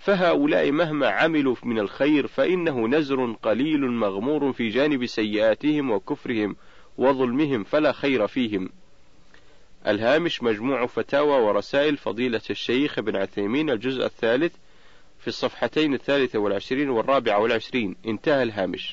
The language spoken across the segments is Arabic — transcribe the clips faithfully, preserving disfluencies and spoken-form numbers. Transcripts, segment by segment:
فهؤلاء مهما عملوا من الخير فإنه نزر قليل مغمور في جانب سيئاتهم وكفرهم وظلمهم، فلا خير فيهم. الهامش مجموع فتاوى ورسائل فضيلة الشيخ ابن عثيمين، الجزء الثالث في الصفحتين الثالثة والعشرين والرابعة والعشرين. انتهى الهامش.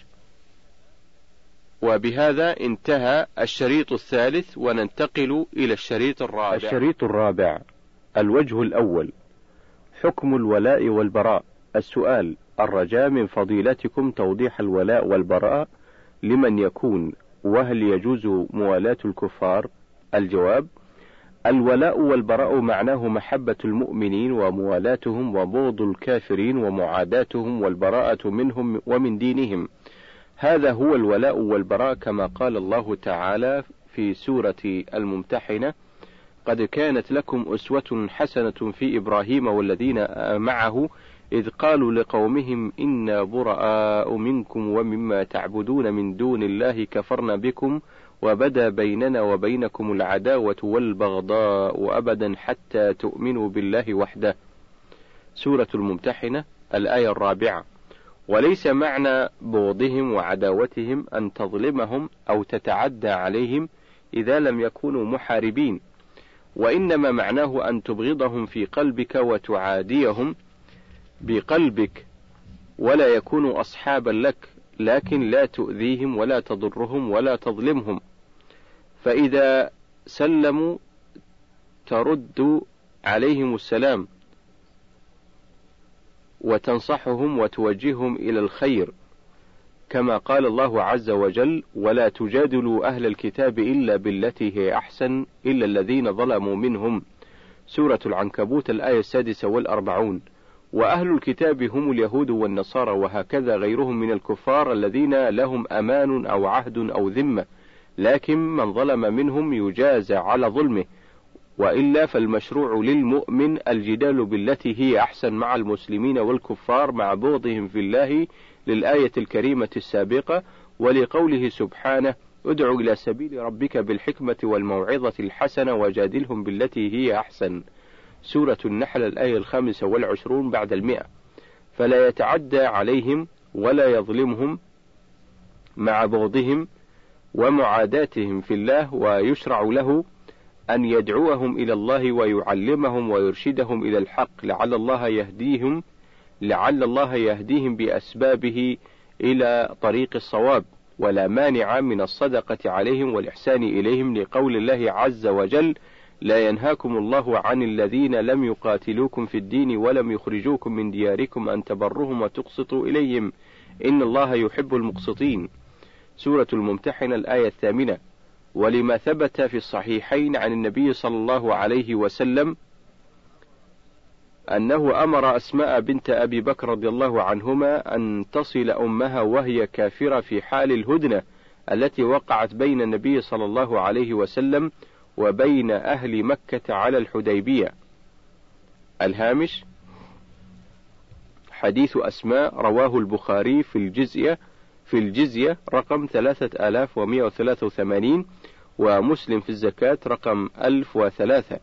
وبهذا انتهى الشريط الثالث، وننتقل إلى الشريط الرابع. الشريط الرابع. الوجه الأول: حكم الولاء والبراء. السؤال: الرجاء من فضيلتكم توضيح الولاء والبراء لمن يكون، وهل يجوز موالاة الكفار؟ الجواب: الولاء والبراء معناه محبة المؤمنين وموالاتهم وبغض الكافرين ومعاداتهم والبراءة منهم ومن دينهم. هذا هو الولاء والبراء، كما قال الله تعالى في سورة الممتحنة: قد كانت لكم أسوة حسنة في إبراهيم والذين معه إذ قالوا لقومهم إنا براء منكم ومما تعبدون من دون الله كفرنا بكم وبدا بيننا وبينكم العداوة والبغضاء أبدا حتى تؤمنوا بالله وحده. سورة الممتحنة الآية الرابعة. وليس معنى بغضهم وعداوتهم أن تظلمهم أو تتعدى عليهم إذا لم يكونوا محاربين، وإنما معناه أن تبغضهم في قلبك وتعاديهم بقلبك ولا يكونوا أصحابا لك، لكن لا تؤذيهم ولا تضرهم ولا تظلمهم. فإذا سلموا ترد عليهم السلام وتنصحهم وتوجههم إلى الخير، كما قال الله عز وجل: ولا تجادلوا أهل الكتاب إلا بالتي هي أحسن إلا الذين ظلموا منهم. سورة العنكبوت الآية السادسة والأربعون. وأهل الكتاب هم اليهود والنصارى، وهكذا غيرهم من الكفار الذين لهم أمان أو عهد أو ذمة، لكن من ظلم منهم يجازى على ظلمه، وإلا فالمشروع للمؤمن الجدال بالتي هي أحسن مع المسلمين والكفار مع بغضهم في الله، للآية الكريمة السابقة، ولقوله سبحانه: ادع إلى سبيل ربك بالحكمة والموعظة الحسنة وجادلهم بالتي هي أحسن. سورة النحل الآية الخامسة والعشرون بعد المئة. فلا يتعدى عليهم ولا يظلمهم مع بغضهم ومعاداتهم في الله، ويشرع له أن يدعوهم إلى الله ويعلمهم ويرشدهم إلى الحق، لعل الله يهديهم لعل الله يهديهم بأسبابه إلى طريق الصواب، ولا مانع من الصدقة عليهم والإحسان إليهم، لقول الله عز وجل: لا ينهاكم الله عن الذين لم يقاتلوكم في الدين ولم يخرجوكم من دياركم أن تبرهم وتقسطوا إليهم إن الله يحب المقسطين. سورة الممتحنة الآية الثامنة. ولما ثبت في الصحيحين عن النبي صلى الله عليه وسلم أنه أمر أسماء بنت أبي بكر رضي الله عنهما أن تصل أمها وهي كافرة في حال الهدنة التي وقعت بين النبي صلى الله عليه وسلم وبين أهل مكة على الحديبية. الهامش: حديث أسماء رواه البخاري في الجزية في الجزية رقم ثلاثة آلاف ومئة وثلاثة وثمانين، ومسلم في الزكاة رقم ألف وثلاثة.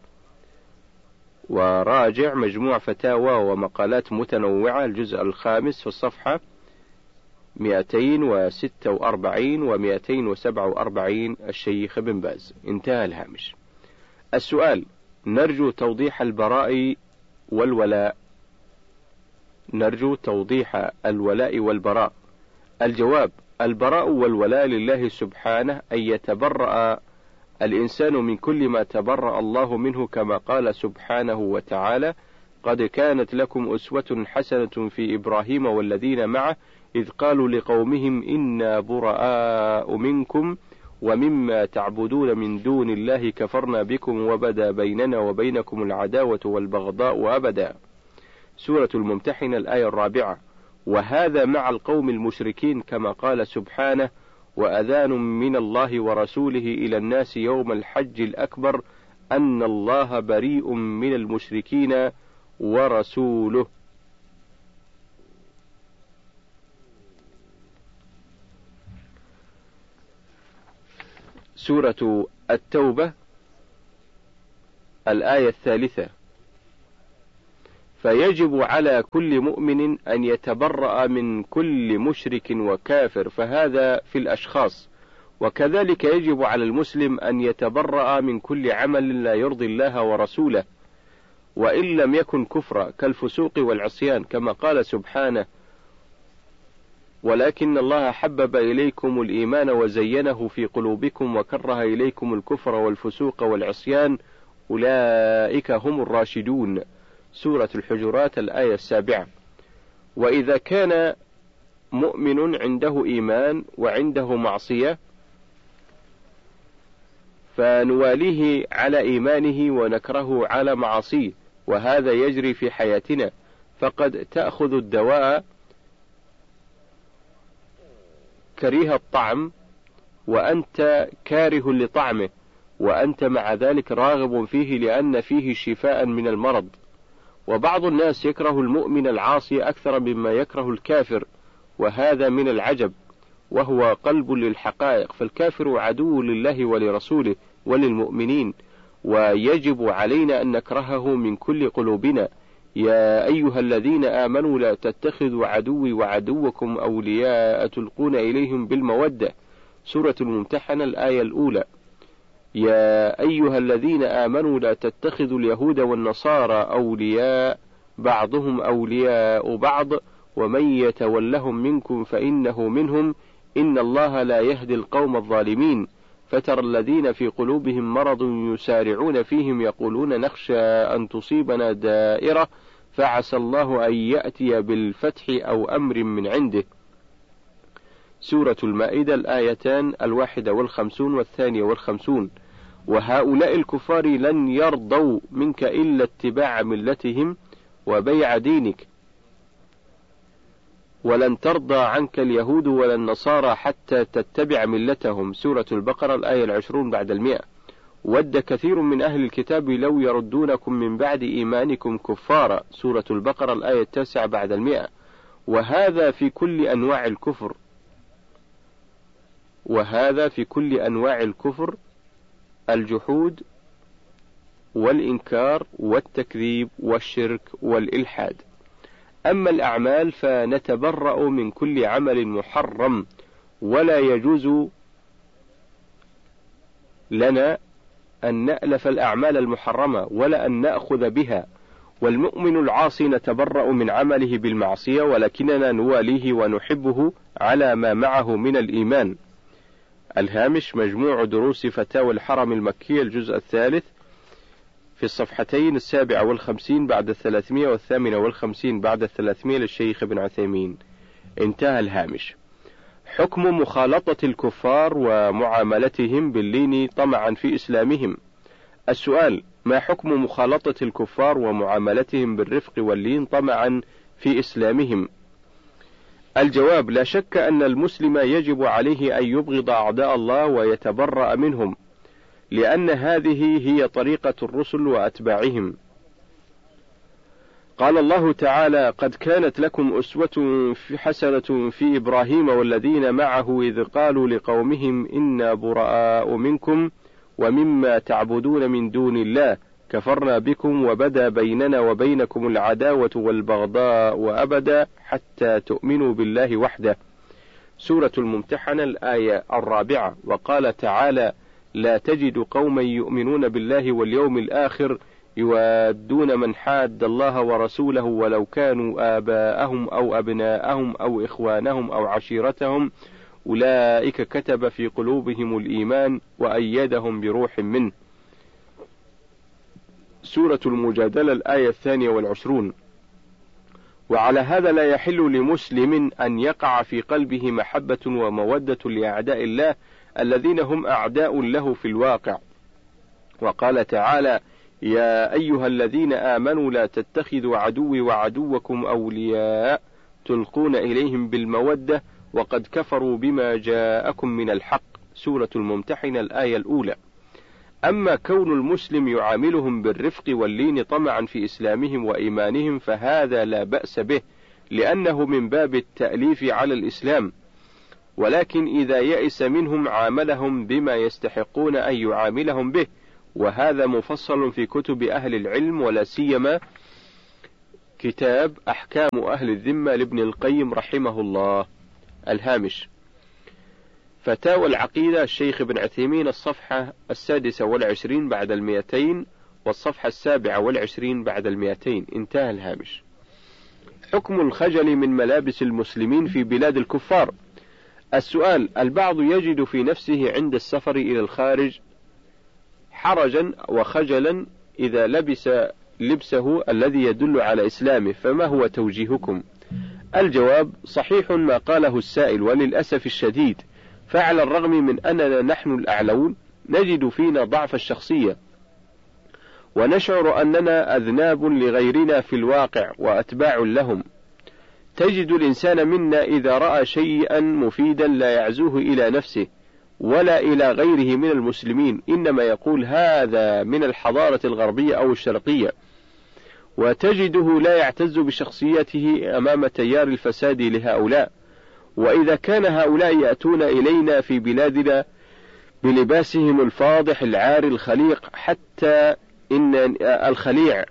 وراجع مجموع فتاوى ومقالات متنوعة الجزء الخامس في الصفحة مئتين وستة وأربعين ومئتين وسبعة وأربعين الشيخ بن باز. انتهى الهامش. السؤال: نرجو توضيح البراء والولاء. نرجو توضيح الولاء والبراء. الجواب: البراء والولاء لله سبحانه، أن يتبرأ الإنسان من كل ما تبرأ الله منه، كما قال سبحانه وتعالى: قد كانت لكم أسوة حسنة في إبراهيم والذين معه إذ قالوا لقومهم إنا براء منكم ومما تعبدون من دون الله كفرنا بكم وبدا بيننا وبينكم العداوة والبغضاء أبدا. سورة الممتحنة الآية الرابعة. وهذا مع القوم المشركين، كما قال سبحانه: وأذان من الله ورسوله إلى الناس يوم الحج الأكبر أن الله بريء من المشركين ورسوله. سورة التوبة الآية الثالثة. فيجب على كل مؤمن أن يتبرأ من كل مشرك وكافر، فهذا في الأشخاص. وكذلك يجب على المسلم أن يتبرأ من كل عمل لا يرضي الله ورسوله وإن لم يكن كفرا كالفسوق والعصيان، كما قال سبحانه: ولكن الله حبب إليكم الإيمان وزينه في قلوبكم وكره إليكم الكفر والفسوق والعصيان أولئك هم الراشدون. سورة الحجرات الآية السابعة. وإذا كان مؤمن عنده إيمان وعنده معصية فنواليه على إيمانه ونكره على معاصيه، وهذا يجري في حياتنا، فقد تأخذ الدواء كريه الطعم وأنت كاره لطعمه، وأنت مع ذلك راغب فيه لأن فيه شفاء من المرض. وبعض الناس يكره المؤمن العاصي أكثر مما يكره الكافر، وهذا من العجب، وهو قلب للحقائق، فالكافر عدو لله ولرسوله وللمؤمنين، ويجب علينا أن نكرهه من كل قلوبنا. يا أيها الذين آمنوا لا تتخذوا عدوي وعدوكم أولياء تلقون إليهم بالمودة. سورة الممتحنة الآية الأولى. يا أيها الذين آمنوا لا تتخذوا اليهود والنصارى أولياء بعضهم أولياء بعض ومن يتولهم منكم فإنه منهم إن الله لا يهدي القوم الظالمين. فترى الذين في قلوبهم مرض يسارعون فيهم يقولون نخشى أن تصيبنا دائرة فعسى الله أن يأتي بالفتح أو أمر من عنده. سورة المائدة الآيتان الواحدة والخمسون والثانية والخمسون. وهؤلاء الكفار لن يرضوا منك إلا اتباع ملتهم وبيع دينك، ولن ترضى عنك اليهود ولا النصارى حتى تتبع ملتهم. سورة البقرة الآية العشرون بعد المئة. ود كثير من أهل الكتاب لو يردونكم من بعد إيمانكم كفارا. سورة البقرة الآية التاسعة بعد المئة. وهذا في كل أنواع الكفر وهذا في كل أنواع الكفر: الجحود والإنكار والتكذيب والشرك والإلحاد. أما الأعمال فنتبرأ من كل عمل محرم، ولا يجوز لنا أن نألف الأعمال المحرمة ولا أن نأخذ بها. والمؤمن العاصي نتبرأ من عمله بالمعصية، ولكننا نواليه ونحبه على ما معه من الإيمان. الهامش مجموع دروس فتاوى الحرم المكي الجزء الثالث في الصفحتين السابعة والخمسين بعد الثلاثمائة والثامنة والخمسين بعد الثلاثمائة للشيخ ابن عثيمين. انتهى الهامش. حكم مخالطة الكفار ومعاملتهم باللين طمعا في إسلامهم. السؤال: ما حكم مخالطة الكفار ومعاملتهم بالرفق واللين طمعا في إسلامهم؟ الجواب: لا شك أن المسلم يجب عليه أن يبغض أعداء الله ويتبرأ منهم، لأن هذه هي طريقة الرسل وأتباعهم. قال الله تعالى: قد كانت لكم أسوة حسنة في إبراهيم والذين معه إذ قالوا لقومهم إنا براء منكم ومما تعبدون من دون الله كفرنا بكم وبدا بيننا وبينكم العداوة والبغضاء وأبدا حتى تؤمنوا بالله وحده. سورة الممتحنة الآية الرابعة. وقال تعالى: لا تجد قوما يؤمنون بالله واليوم الآخر يوادون من حاد الله ورسوله ولو كانوا آباءهم أو أبناءهم أو إخوانهم أو عشيرتهم أولئك كتب في قلوبهم الإيمان وأيدهم بروح منه. سورة المجادلة الآية الثانية والعشرون. وعلى هذا لا يحل لمسلم أن يقع في قلبه محبة ومودة لأعداء الله الذين هم أعداء له في الواقع. وقال تعالى: يا أيها الذين آمنوا لا تتخذوا عدوي وعدوكم أولياء تلقون إليهم بالمودة وقد كفروا بما جاءكم من الحق. سورة الممتحنة الآية الأولى. أما كون المسلم يعاملهم بالرفق واللين طمعا في إسلامهم وإيمانهم فهذا لا بأس به، لأنه من باب التأليف على الإسلام، ولكن إذا يئس منهم عاملهم بما يستحقون أن يعاملهم به، وهذا مفصل في كتب أهل العلم، ولا سيما كتاب أحكام أهل الذمة لابن القيم رحمه الله. الهامش: فتاوى العقيدة الشيخ ابن عثيمين، الصفحة السادسة والعشرين بعد المئتين والصفحة السابعة والعشرين بعد المئتين. انتهى الهامش. حكم الخجل من ملابس المسلمين في بلاد الكفار. السؤال: البعض يجد في نفسه عند السفر إلى الخارج حرجا وخجلا إذا لبس لبسه الذي يدل على إسلامه، فما هو توجيهكم؟ الجواب: صحيح ما قاله السائل، وللأسف الشديد فعلى الرغم من أننا نحن الأعلون نجد فينا ضعف الشخصية، ونشعر أننا أذناب لغيرنا في الواقع وأتباع لهم. تجد الإنسان منا إذا رأى شيئا مفيدا لا يعزوه إلى نفسه ولا إلى غيره من المسلمين، إنما يقول هذا من الحضارة الغربية أو الشرقية، وتجده لا يعتز بشخصيته أمام تيار الفساد لهؤلاء. وإذا كان هؤلاء يأتون إلينا في بلادنا بلباسهم الفاضح العاري الخليق حتى إن الخليع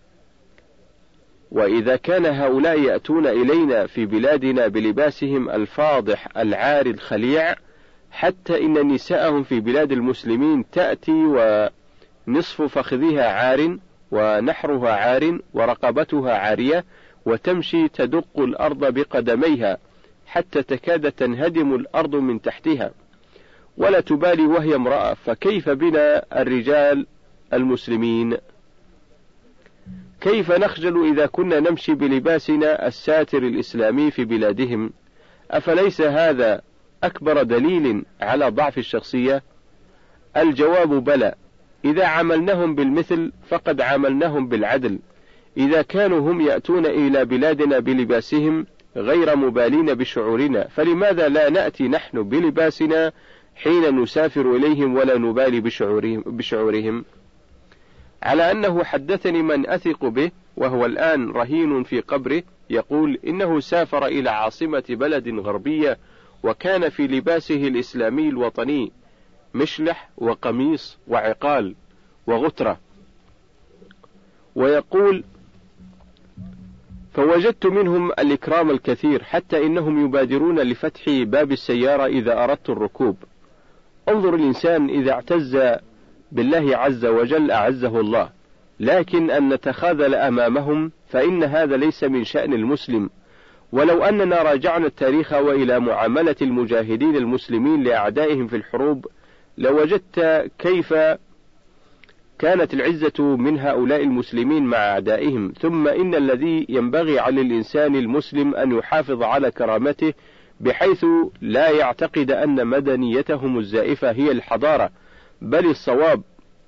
وإذا كان هؤلاء يأتون إلينا في بلادنا بلباسهم الفاضح العاري الخليع حتى إن نساءهم في بلاد المسلمين تأتي ونصف فخذها عار ونحرها عار ورقبتها عارية، وتمشي تدق الأرض بقدميها حتى تكاد تنهدم الأرض من تحتها، ولا تبالي وهي امرأة، فكيف بنا الرجال المسلمين؟ كيف نخجل إذا كنا نمشي بلباسنا الساتر الإسلامي في بلادهم؟ أفليس هذا أكبر دليل على ضعف الشخصية؟ الجواب: بلى، إذا عملناهم بالمثل فقد عاملناهم بالعدل. إذا كانوا هم يأتون إلى بلادنا بلباسهم غير مبالين بشعورنا، فلماذا لا نأتي نحن بلباسنا حين نسافر إليهم ولا نبالي بشعورهم, بشعورهم؟ على أنه حدثني من أثق به وهو الآن رهين في قبره يقول إنه سافر إلى عاصمة بلد غربية وكان في لباسه الإسلامي الوطني مشلح وقميص وعقال وغترة، ويقول: فوجدت منهم الإكرام الكثير حتى إنهم يبادرون لفتح باب السيارة إذا أردت الركوب. انظر الإنسان إذا اعتز بالله عز وجل أعزه الله، لكن أن نتخاذل أمامهم فإن هذا ليس من شأن المسلم. ولو أننا راجعنا التاريخ وإلى معاملة المجاهدين المسلمين لأعدائهم في الحروب لوجدت كيف كانت العزة من هؤلاء المسلمين مع أعدائهم. ثم إن الذي ينبغي على الإنسان المسلم أن يحافظ على كرامته بحيث لا يعتقد أن مدنيتهم الزائفة هي الحضارة، بل الصواب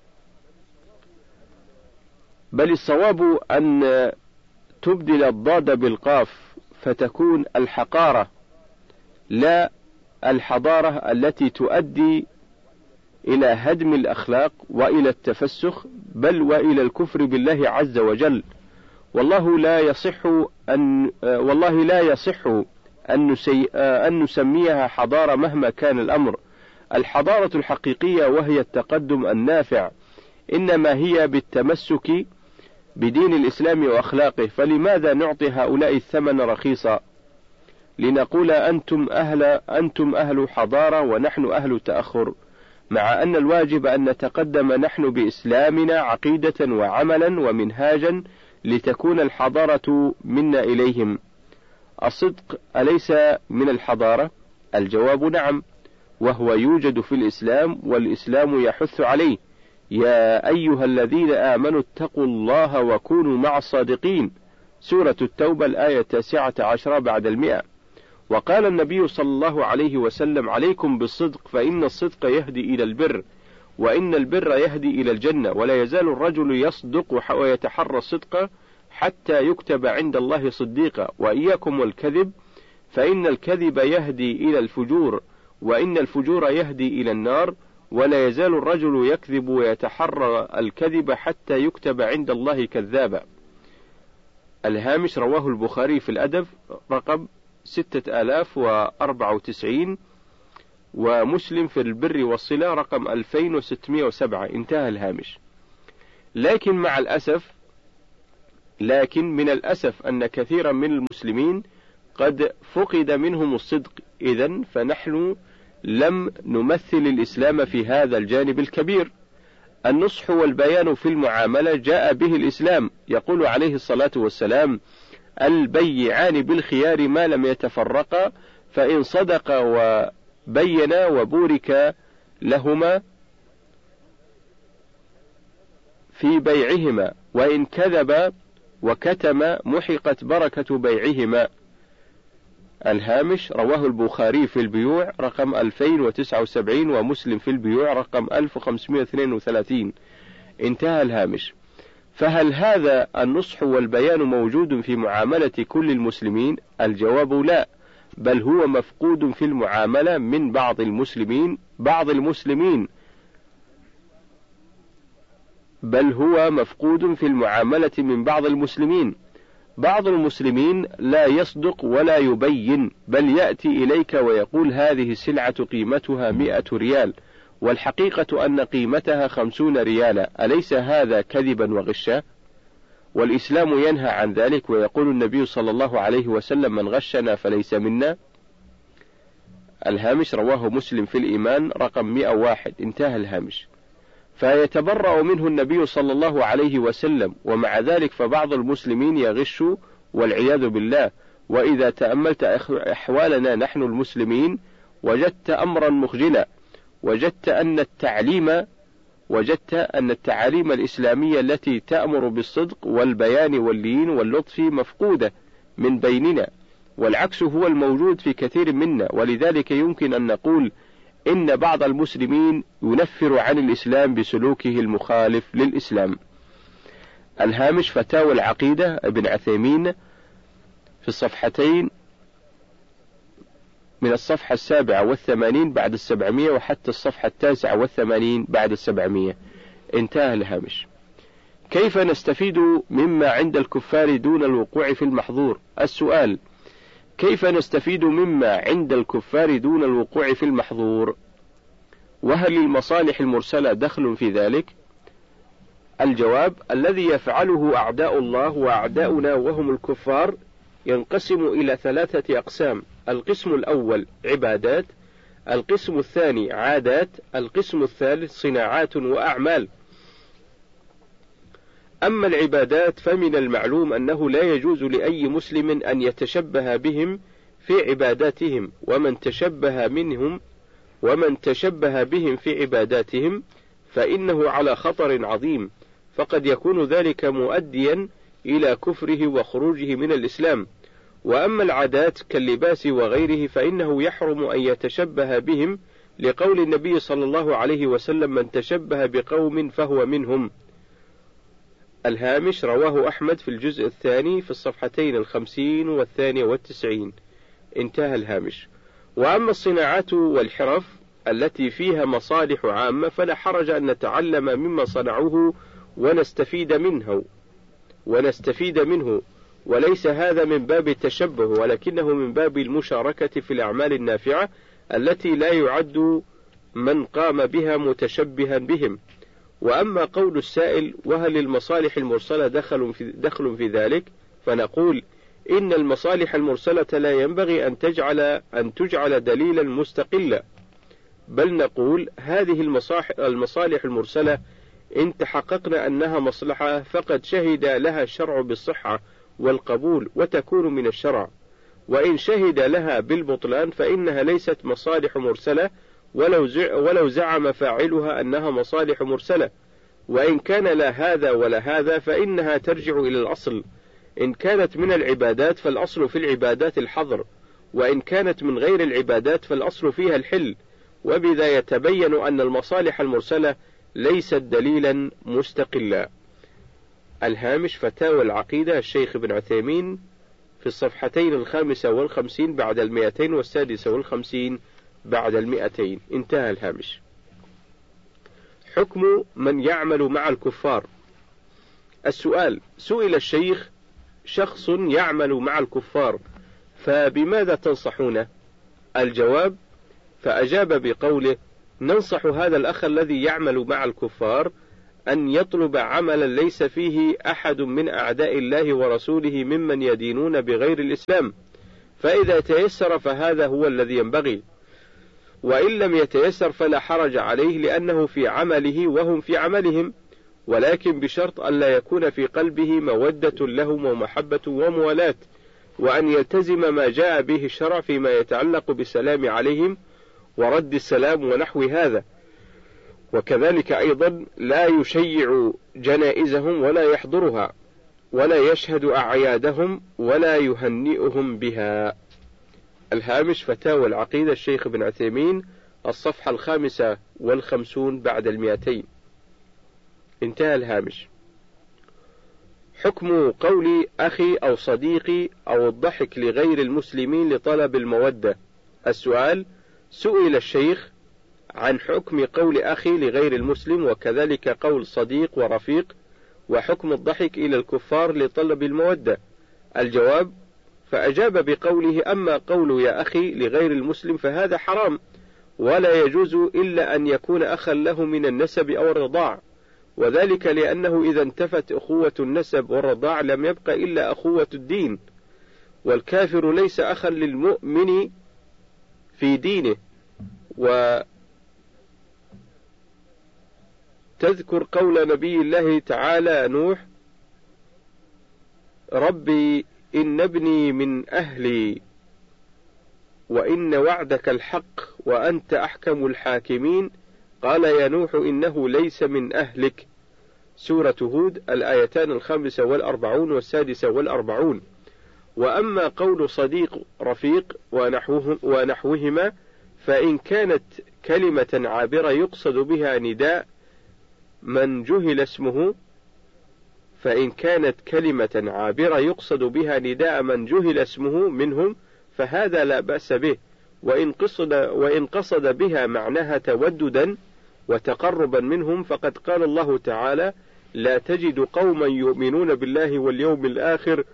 بل الصواب أن تبدل الضاد بالقاف فتكون الحقارة لا الحضارة التي تؤدي إلى هدم الأخلاق وإلى التفسخ بل وإلى الكفر بالله عز وجل. والله لا يصح أن والله لا يصح أن, نسي أن نسميها حضارة مهما كان الأمر. الحضارة الحقيقية وهي التقدم النافع إنما هي بالتمسك بدين الإسلام وأخلاقه. فلماذا نعطي هؤلاء الثمن رخيصا لنقول أنتم أهل أنتم أهل حضارة ونحن أهل تأخر، مع أن الواجب أن نتقدم نحن بإسلامنا عقيدة وعملا ومنهاجا لتكون الحضارة منا إليهم. الصدق أليس من الحضارة؟ الجواب نعم، وهو يوجد في الإسلام والإسلام يحث عليه. يا أيها الذين آمنوا اتقوا الله وكونوا مع الصادقين، سورة التوبة الآية التاسعة عشرة بعد المئة. وقال النبي صلى الله عليه وسلم: عليكم بالصدق فإن الصدق يهدي إلى البر وإن البر يهدي إلى الجنة، ولا يزال الرجل يصدق ويتحرى الصدق حتى يكتب عند الله صديقا، وإياكم والكذب فإن الكذب يهدي إلى الفجور وإن الفجور يهدي إلى النار، ولا يزال الرجل يكذب ويتحرى الكذب حتى يكتب عند الله كذابا. الهامش: رواه البخاري في الأدب رقم ستة آلاف وأربعة وتسعين، ومسلم في البر والصلة رقم ألفين وستمائة وسبعة. انتهى الهامش. لكن مع الأسف لكن من الأسف أن كثيرا من المسلمين قد فقد منهم الصدق، إذن فنحن لم نمثل الإسلام في هذا الجانب الكبير. النصح والبيان في المعاملة جاء به الإسلام، يقول عليه الصلاة والسلام: البيعان بالخيار ما لم يتفرقا، فإن صدقا وبينا وبورك لهما في بيعهما، وإن كذبا وكتما محقت بركة بيعهما. الهامش: رواه البخاري في البيوع رقم ألفين وتسعة وسبعين، ومسلم في البيوع رقم ألف وخمسمائة واثنين وثلاثين. انتهى الهامش. فهل هذا النصح والبيان موجود في معاملة كل المسلمين؟ الجواب لا، بل هو مفقود في المعاملة من بعض المسلمين بعض المسلمين بل هو مفقود في المعاملة من بعض المسلمين. بعض المسلمين لا يصدق ولا يبين، بل يأتي إليك ويقول: هذه السلعة قيمتها مئة ريال، والحقيقة أن قيمتها خمسون ريالا. أليس هذا كذبا وغشا؟ والإسلام ينهى عن ذلك، ويقول النبي صلى الله عليه وسلم: من غشنا فليس منا. الهامش: رواه مسلم في الإيمان رقم مئة وواحد. انتهى الهامش. فيتبرأ منه النبي صلى الله عليه وسلم، ومع ذلك فبعض المسلمين يغش والعياذ بالله. وإذا تأملت أحوالنا نحن المسلمين وجدت أمرا مخجلا، وجدت أن التعليم وجدت أن التعاليم الإسلامية التي تأمر بالصدق والبيان واللين واللطف مفقودة من بيننا، والعكس هو الموجود في كثير منا. ولذلك يمكن أن نقول إن بعض المسلمين ينفر عن الإسلام بسلوكه المخالف للإسلام. الهامش: فتاوى العقيدة ابن عثيمين في الصفحتين من الصفحة السابعة والثمانين بعد السبعمية وحتى الصفحة التاسعة والثمانين بعد السبعمية. انتهى الهامش. كيف نستفيد مما عند الكفار دون الوقوع في المحظور؟ السؤال: كيف نستفيد مما عند الكفار دون الوقوع في المحظور؟ وهل للمصالح المرسلة دخل في ذلك؟ الجواب: الذي يفعله أعداء الله وأعداؤنا وهم الكفار ينقسم إلى ثلاثة أقسام: القسم الأول عبادات، القسم الثاني عادات، القسم الثالث صناعات وأعمال. أما العبادات فمن المعلوم أنه لا يجوز لأي مسلم أن يتشبه بهم في عباداتهم، ومن تشبه منهم ومن تشبه بهم في عباداتهم فإنه على خطر عظيم، فقد يكون ذلك مؤديا إلى كفره وخروجه من الإسلام. وأما العادات كاللباس وغيره فإنه يحرم أن يتشبه بهم، لقول النبي صلى الله عليه وسلم: من تشبه بقوم فهو منهم. الهامش: رواه أحمد في الجزء الثاني في الصفحتين الخمسين والثانية والتسعين. انتهى الهامش. وأما الصناعات والحرف التي فيها مصالح عامة فلا حرج أن نتعلم مما صنعوه ونستفيد منه ونستفيد منه وليس هذا من باب التشبه، ولكنه من باب المشاركة في الأعمال النافعة التي لا يعد من قام بها متشبها بهم. وأما قول السائل: وهل المصالح المرسلة دخل في, دخل في ذلك؟ فنقول: إن المصالح المرسلة لا ينبغي أن تجعل أن تجعل دليلا مستقلا، بل نقول: هذه المصالح المرسلة إن تحققنا أنها مصلحة فقد شهد لها الشرع بالصحة والقبول وتكون من الشرع، وإن شهد لها بالبطلان فإنها ليست مصالح مرسلة ولو ولو زعم فاعلها أنها مصالح مرسلة. وإن كان لا هذا ولا هذا فإنها ترجع إلى الأصل. إن كانت من العبادات فالأصل في العبادات الحظر، وإن كانت من غير العبادات فالأصل فيها الحل، وبذا يتبين أن المصالح المرسلة ليست دليلا مستقلا. الهامش: فتاوى العقيدة الشيخ ابن عثيمين في الصفحتين الخامسة والخمسين بعد المئتين والسادسة والخمسين بعد المئتين. انتهى الهامش. حكم من يعمل مع الكفار. السؤال: سئل الشيخ: شخص يعمل مع الكفار فبماذا تنصحونه؟ الجواب: فأجاب بقوله: ننصح هذا الأخ الذي يعمل مع الكفار أن يطلب عملا ليس فيه أحد من أعداء الله ورسوله ممن يدينون بغير الإسلام، فإذا تيسر فهذا هو الذي ينبغي، وإن لم يتيسر فلا حرج عليه لأنه في عمله وهم في عملهم، ولكن بشرط أن لا يكون في قلبه مودة لهم ومحبة وموالاة، وأن يلتزم ما جاء به الشرع فيما يتعلق بالسلام عليهم ورد السلام ونحو هذا. وكذلك أيضا لا يشيع جنائزهم ولا يحضرها ولا يشهد أعيادهم ولا يهنئهم بها. الهامش فتاوى العقيدة الشيخ ابن عثيمين، الصفحة الخامسة والخمسون بعد المئتين. انتهى الهامش. حكم قول أخي أو صديقي أو الضحك لغير المسلمين لطلب المودة. السؤال: سئل الشيخ عن حكم قول أخي لغير المسلم وكذلك قول صديق ورفيق، وحكم الضحك إلى الكفار لطلب المودة. الجواب: فأجاب بقوله: أما قول يا أخي لغير المسلم فهذا حرام، ولا يجوز إلا أن يكون أخا له من النسب أو الرضاع، وذلك لأنه إذا انتفت أخوة النسب والرضاع لم يبق إلا أخوة الدين، والكافر ليس أخا للمؤمن في دينه. وتذكر قول نبي الله تعالى نوح: ربي إن ابني من أهلي وإن وعدك الحق وأنت أحكم الحاكمين، قال يا نوح إنه ليس من أهلك. سورة هود الآيتان الخامسة والأربعون والسادسة والأربعون. وأما قول صديق رفيق ونحوهم ونحوهما فإن كانت كلمة عابرة يقصد بها نداء من جهل اسمه فإن كانت كلمة عابرة يقصد بها نداء من جهل اسمه منهم فهذا لا بأس به، وإن قصد, وإن قصد بها معناها توددا وتقربا منهم فقد قال الله تعالى: لا تجد قوما يؤمنون بالله واليوم الآخر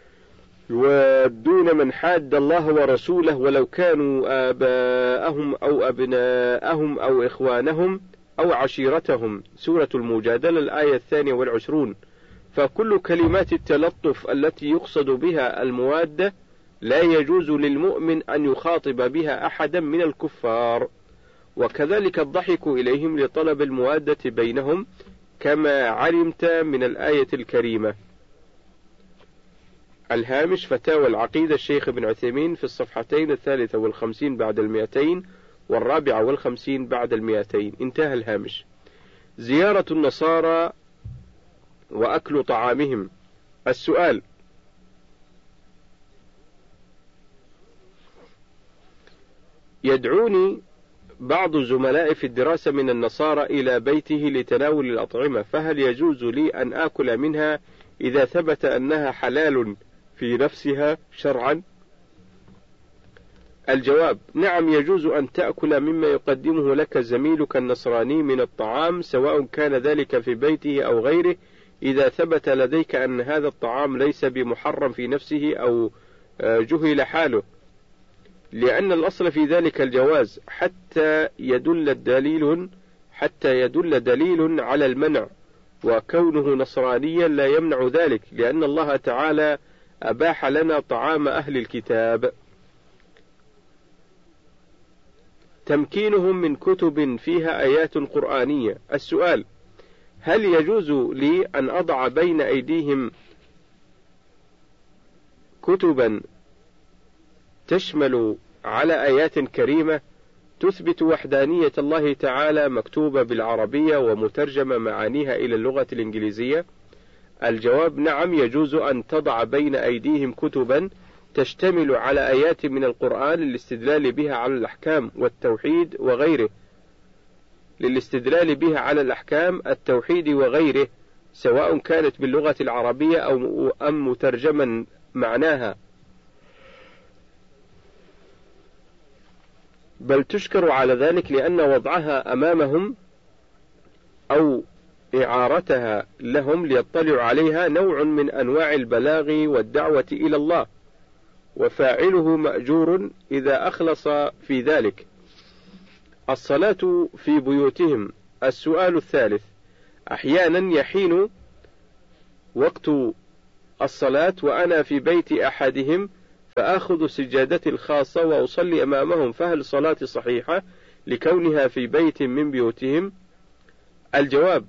يودون من حاد الله ورسوله ولو كانوا آباءهم أو أبناءهم أو إخوانهم أو عشيرتهم. سورة المجادلة الآية الثانية والعشرون. فكل كلمات التلطف التي يقصد بها الموادة لا يجوز للمؤمن أن يخاطب بها أحدا من الكفار، وكذلك الضحك إليهم لطلب الموادة بينهم كما علمت من الآية الكريمة. الهامش فتاوى العقيدة الشيخ ابن عثيمين في الصفحتين الثالثة والخمسين بعد المئتين والرابعة والخمسين بعد المئتين. انتهى الهامش. زيارة النصارى وأكل طعامهم. السؤال: يدعوني بعض زملائي في الدراسة من النصارى إلى بيته لتناول الأطعمة، فهل يجوز لي أن آكل منها إذا ثبت أنها حلال في نفسها شرعا؟ الجواب: نعم، يجوز أن تأكل مما يقدمه لك زميلك النصراني من الطعام سواء كان ذلك في بيته أو غيره، إذا ثبت لديك أن هذا الطعام ليس بمحرم في نفسه أو جهل حاله، لأن الأصل في ذلك الجواز حتى يدل الدليل حتى يدل دليل على المنع، وكونه نصرانيا لا يمنع ذلك، لأن الله تعالى أباح لنا طعام أهل الكتاب. تمكينهم من كتب فيها آيات قرآنية. السؤال: هل يجوز لي أن أضع بين أيديهم كتبا تشمل على آيات كريمة تثبت وحدانية الله تعالى مكتوبة بالعربية ومترجمة معانيها إلى اللغة الإنجليزية؟ الجواب: نعم، يجوز أن تضع بين أيديهم كتبا تشتمل على آيات من القرآن للاستدلال بها على الأحكام والتوحيد وغيره للاستدلال بها على الأحكام التوحيد وغيره سواء كانت باللغة العربية أو أم مترجما معناها، بل تشكر على ذلك لأن وضعها أمامهم أو إعارتها لهم ليطلعوا عليها نوع من أنواع البلاغ والدعوة إلى الله، وفاعله مأجور إذا أخلص في ذلك. الصلاة في بيوتهم. السؤال الثالث: أحيانا يحين وقت الصلاة وأنا في بيت أحدهم فآخذ سجادتي الخاصة وأصلي أمامهم، فهل صلاتي صحيحة لكونها في بيت من بيوتهم؟ الجواب: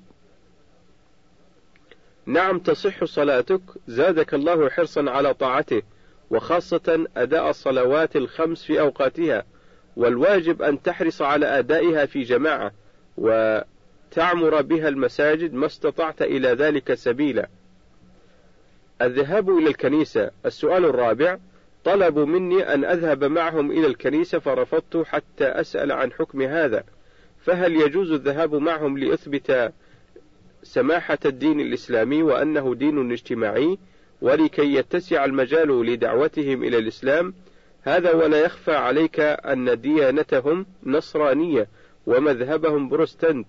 نعم تصح صلاتك، زادك الله حرصا على طاعته، وخاصة أداء الصلوات الخمس في أوقاتها، والواجب أن تحرص على أدائها في جماعة وتعمر بها المساجد ما استطعت إلى ذلك سبيلا. الذهاب إلى الكنيسة. السؤال الرابع: طلبوا مني أن أذهب معهم إلى الكنيسة فرفضت حتى أسأل عن حكم هذا، فهل يجوز الذهاب معهم لأثبت سماحة الدين الإسلامي وأنه دين اجتماعي ولكي يتسع المجال لدعوتهم إلى الإسلام؟ هذا ولا يخفى عليك أن ديانتهم نصرانية ومذهبهم بروتستانت،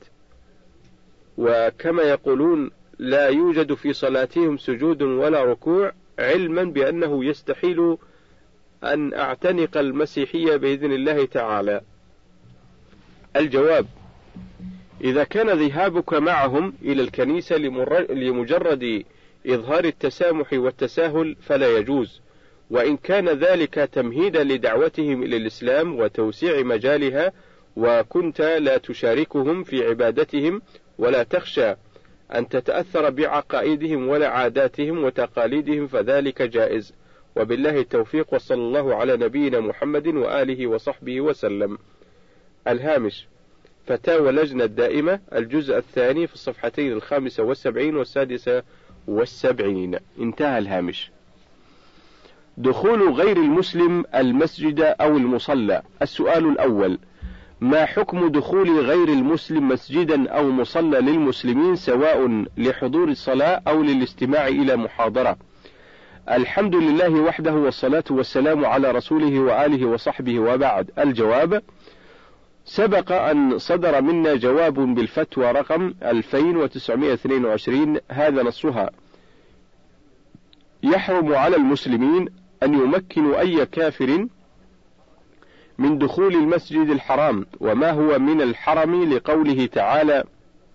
وكما يقولون لا يوجد في صلاتهم سجود ولا ركوع، علما بأنه يستحيل أن أعتنق المسيحية بإذن الله تعالى. الجواب: إذا كان ذهابك معهم إلى الكنيسة لمجرد إظهار التسامح والتساهل فلا يجوز، وإن كان ذلك تمهيدا لدعوتهم إلى الإسلام وتوسيع مجالها، وكنت لا تشاركهم في عبادتهم ولا تخشى أن تتأثر بعقائدهم ولا عاداتهم وتقاليدهم، فذلك جائز، وبالله التوفيق، وصلى الله على نبينا محمد وآله وصحبه وسلم. الهامش: فتاوى لجنة دائمة، الجزء الثاني في الصفحتين الخامسة والسبعين والسادسة والسبعين. انتهى الهامش. دخول غير المسلم المسجد أو المصلى. السؤال الأول: ما حكم دخول غير المسلم مسجدا أو مصلى للمسلمين سواء لحضور الصلاة أو للاستماع إلى محاضرة؟ الحمد لله وحده، والصلاة والسلام على رسوله وآله وصحبه، وبعد. الجواب: سبق أن صدر منا جواب بالفتوى رقم ألفين وتسعمائة واثنين وعشرين، هذا نصها: يحرم على المسلمين أن يمكنوا أي كافر من دخول المسجد الحرام. وما هو من الحرم لقوله تعالى: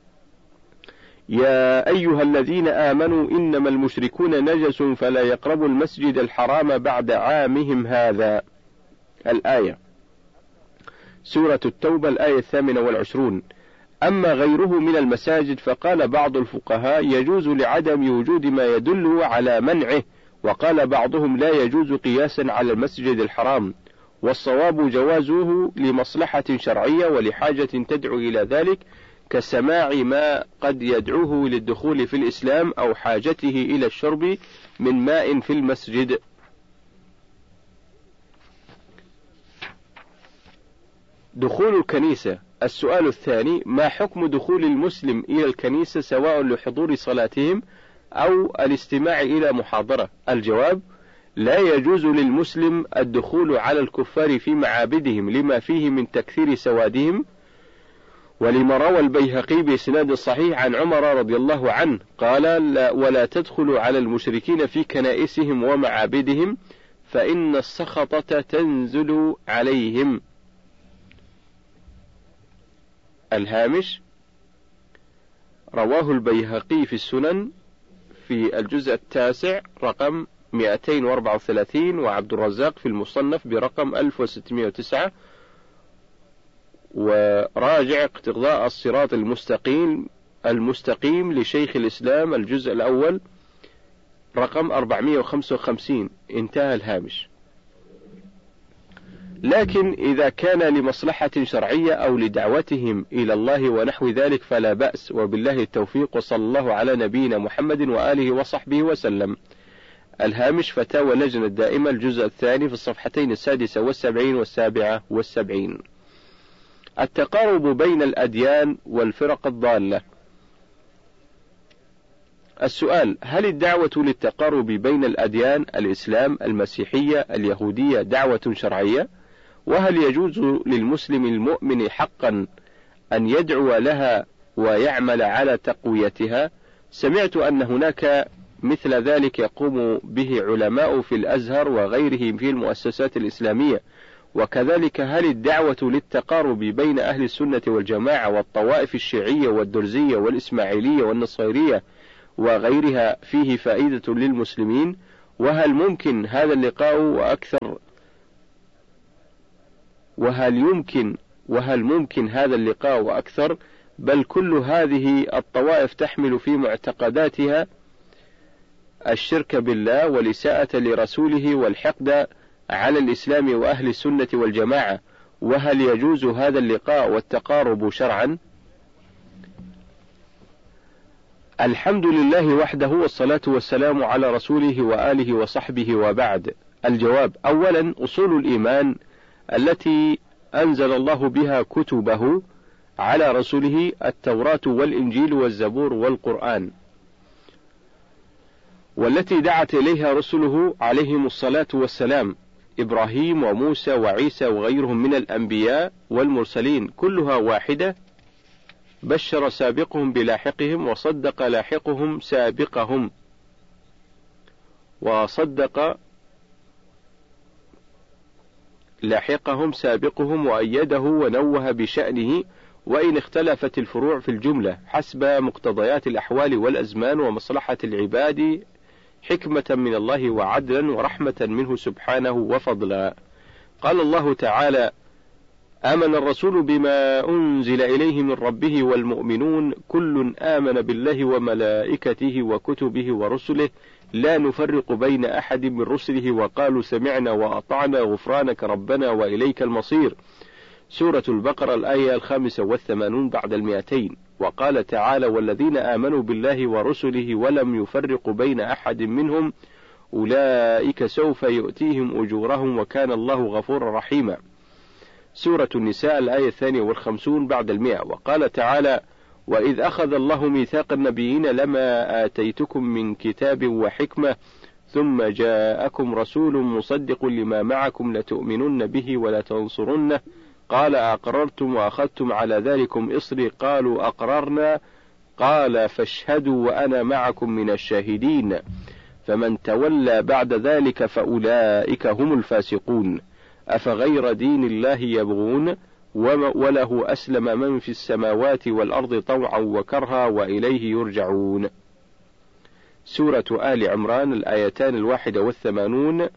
يا أيها الذين آمنوا إنما المشركون نجس فلا يقربوا المسجد الحرام بعد عامهم هذا. الآية، سورة التوبة، الآية الثامنة والعشرون. أما غيره من المساجد فقال بعض الفقهاء يجوز لعدم وجود ما يدل على منعه، وقال بعضهم لا يجوز قياسا على المسجد الحرام، والصواب جوازه لمصلحة شرعية ولحاجة تدعو إلى ذلك، كسماع ما قد يدعوه للدخول في الإسلام أو حاجته إلى الشرب من ماء في المسجد. دخول الكنيسة. السؤال الثاني: ما حكم دخول المسلم إلى الكنيسة سواء لحضور صلاتهم أو الاستماع إلى محاضرة؟ الجواب: لا يجوز للمسلم الدخول على الكفار في معابدهم لما فيه من تكثير سوادهم، ولما روى البيهقي بإسناد صحيح عن عمر رضي الله عنه قال: لا ولا تدخلوا على المشركين في كنائسهم ومعابدهم فإن السخطة تنزل عليهم. الهامش: رواه البيهقي في السنن في الجزء التاسع رقم مئتين وأربعة وثلاثين، وعبد الرزاق في المصنف برقم ألف وستمائة وتسعة، وراجع اقتضاء الصراط المستقيم المستقيم لشيخ الإسلام الجزء الأول رقم أربعمائة وخمسة وخمسين. انتهى الهامش. لكن إذا كان لمصلحة شرعية أو لدعوتهم إلى الله ونحو ذلك فلا بأس، وبالله التوفيق، وصلى الله على نبينا محمد وآله وصحبه وسلم. الهامش: فتاوى لجنة الدائمة، الجزء الثاني في الصفحتين السادسة والسبعين والسابعة والسبعين. التقارب بين الأديان والفرق الضالة. السؤال: هل الدعوة للتقارب بين الأديان الإسلام، المسيحية، اليهودية دعوة شرعية؟ وهل يجوز للمسلم المؤمن حقا أن يدعو لها ويعمل على تقويتها؟ سمعت أن هناك مثل ذلك يقوم به علماء في الأزهر وغيرهم في المؤسسات الإسلامية، وكذلك هل الدعوة للتقارب بين أهل السنة والجماعة والطوائف الشيعية والدرزية والإسماعيلية والنصيرية وغيرها فيه فائدة للمسلمين؟ وهل ممكن هذا اللقاء وأكثر وهل يمكن وهل ممكن هذا اللقاء وأكثر؟ بل كل هذه الطوائف تحمل في معتقداتها الشرك بالله والإساءة لرسوله والحقد على الإسلام وأهل السنة والجماعة. وهل يجوز هذا اللقاء والتقارب شرعا؟ الحمد لله وحده، والصلاة والسلام على رسوله وآله وصحبه، وبعد. الجواب: أولا، أصول الإيمان التي أنزل الله بها كتبه على رسله التوراة والإنجيل والزبور والقرآن، والتي دعت إليها رسله عليهم الصلاة والسلام، إبراهيم وموسى وعيسى وغيرهم من الأنبياء والمرسلين، كلها واحدة. بشر سابقهم بلاحقهم، وصدق لاحقهم سابقهم، وصدق لاحقهم سابقهم، وأيده ونوه بشأنه، وإن اختلفت الفروع في الجملة حسب مقتضيات الأحوال والأزمان ومصلحة العباد، حكمة من الله وعدلا ورحمة منه سبحانه وفضلا. قال الله تعالى: آمن الرسول بما أنزل إليه من ربه والمؤمنون كل آمن بالله وملائكته وكتبه ورسله لا نفرق بين أحد من رسله وقالوا سمعنا وأطعنا غفرانك ربنا وإليك المصير. سورة البقرة الآية الخامسة والثمانون بعد المئتين. وقال تعالى: والذين آمنوا بالله ورسله ولم يفرقوا بين أحد منهم أولئك سوف يؤتيهم أجورهم وكان الله غفورا رحيما. سورة النساء الآية الثانية والخمسون بعد المئة. وقال تعالى: وإذ أخذ الله ميثاق النبيين لما آتيتكم من كتاب وحكمة ثم جاءكم رسول مصدق لما معكم لتؤمنن به ولا تنصرنه قال أقررتم وأخذتم على ذلكم إصري قالوا أقررنا قال فاشهدوا وأنا معكم من الشاهدين فمن تولى بعد ذلك فأولئك هم الفاسقون. أفغير دين الله يبغون وله أسلم من في السماوات والأرض طوعا وكرها وإليه يرجعون. سورة آل عمران الآيتان الواحدة والثمانون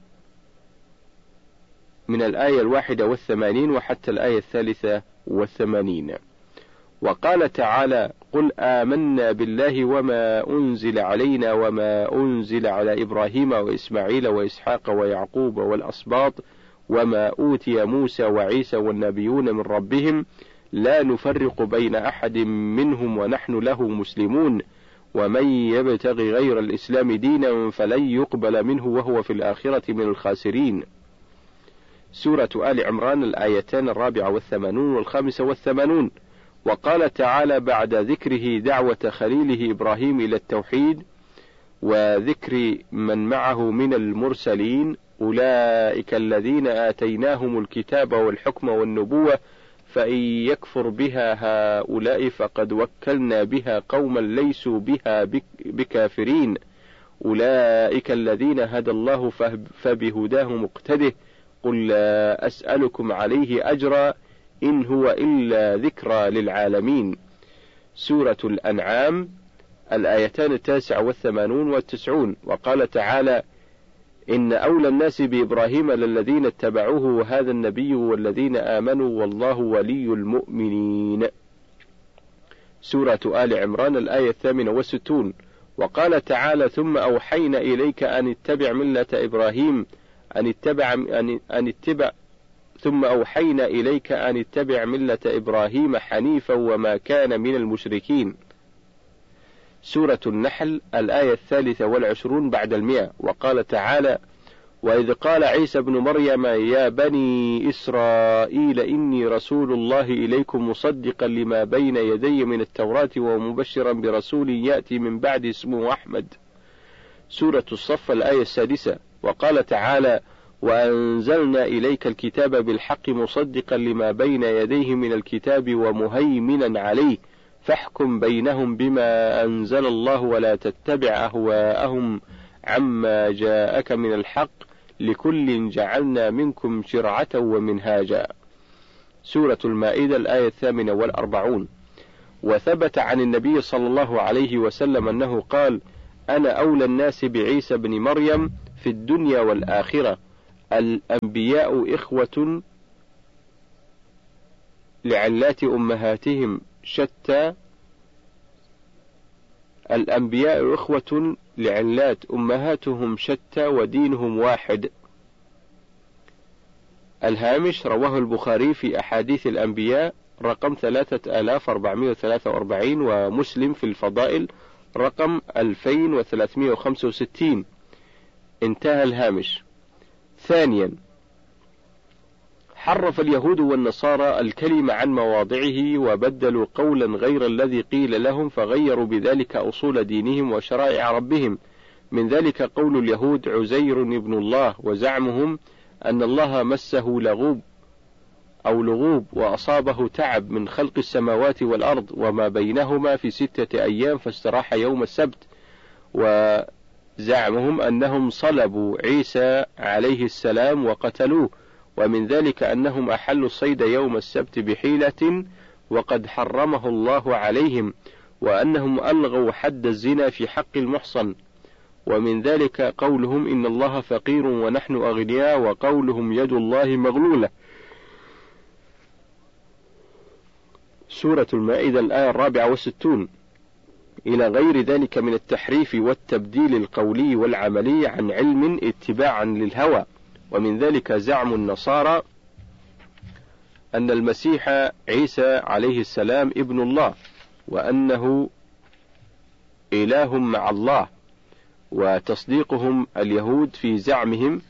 من الآية الواحدة والثمانين وحتى الآية الثالثة والثمانين. وقال تعالى: قل آمنا بالله وما أنزل علينا وما أنزل على إبراهيم وإسماعيل وإسحاق ويعقوب والأسباط وما أوتي موسى وعيسى والنبيون من ربهم لا نفرق بين أحد منهم ونحن له مسلمون ومن يبتغي غير الإسلام دينا فلن يقبل منه وهو في الآخرة من الخاسرين. سورة آل عمران الآيتان الرابعة والثمانون والخامسة والثمانون. وقال تعالى بعد ذكره دعوة خليله إبراهيم إلى التوحيد وذكر من معه من المرسلين: أولئك الذين آتيناهم الكتاب والحكم والنبوة فإن يكفر بها هؤلاء فقد وكلنا بها قوما ليسوا بها بكافرين أولئك الذين هدى الله فبهداه مقتده قل لا أسألكم عليه أجرا إن هو إلا ذكرى للعالمين. سورة الأنعام الآيتان التاسعة والثمانون والتسعون. وقال تعالى: إن أولى الناس بإبراهيم للذين اتبعوه وهذا النبي والذين آمنوا والله ولي المؤمنين. سورة آل عمران الآية الثامنة والستون. وقال تعالى: ثم أوحينا إليك أن اتبع ملة إبراهيم أن اتبع أن أن اتبع ثم أوحينا إليك أن اتبع ملة إبراهيم حنيفا وما كان من المشركين. سورة النحل الآية الثالثة والعشرون بعد المئة. وقال تعالى: وإذ قال عيسى بن مريم يا بني إسرائيل إني رسول الله إليكم مصدقا لما بين يدي من التوراة ومبشرا برسول يأتي من بعد اسمه أحمد. سورة الصف الآية السادسة. وقال تعالى: وأنزلنا إليك الكتاب بالحق مصدقا لما بين يديه من الكتاب ومهيمنا عليه فاحكم بينهم بما أنزل الله ولا تتبع أهواءهم عما جاءك من الحق لكل جعلنا منكم شرعة ومنهاجا. سورة المائدة الآية الثامنة والأربعون. وثبت عن النبي صلى الله عليه وسلم أنه قال: أنا أولى الناس بعيسى بن مريم في الدنيا والآخرة، الأنبياء إخوة لعلات أمهاتهم شتى الأنبياء إخوة لعلات أمهاتهم شتى ودينهم واحد. الهامش: رواه البخاري في أحاديث الأنبياء رقم ثلاثة آلاف وأربعمائة وثلاثة وأربعين، ومسلم في الفضائل رقم ألفين وثلاثمائة وخمسة وستين. انتهى الهامش. ثانيا، حرف اليهود والنصارى الكلمة عن مواضعه وبدلوا قولا غير الذي قيل لهم، فغيروا بذلك أصول دينهم وشرائع ربهم. من ذلك قول اليهود عزير ابن الله، وزعمهم أن الله مسه لغوب أو لغوب وأصابه تعب من خلق السماوات والأرض وما بينهما في ستة أيام فاستراح يوم السبت. وزعمهم أنهم صلبوا عيسى عليه السلام وقتلوه. ومن ذلك أنهم أحلوا الصيد يوم السبت بحيلة وقد حرمه الله عليهم، وأنهم ألغوا حد الزنا في حق المحصن. ومن ذلك قولهم إن الله فقير ونحن أغنياء، وقولهم يد الله مغلولة. سورة المائدة الآية الرابعة والستون. إلى غير ذلك من التحريف والتبديل القولي والعملي عن علم اتباعا للهوى. ومن ذلك زعم النصارى أن المسيح عيسى عليه السلام ابن الله، وأنه إله مع الله، وتصديقهم اليهود في زعمهم